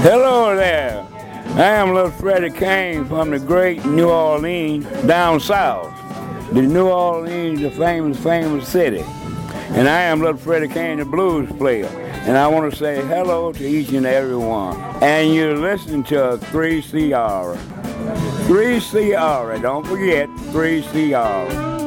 Hello there. I am Little Freddie Kane from the great New Orleans down south. The New Orleans, the famous city. And I am Little Freddie Kane, the blues player. And I want to say hello to each and every one. And you're listening to 3CR. 3CR, don't forget 3CR.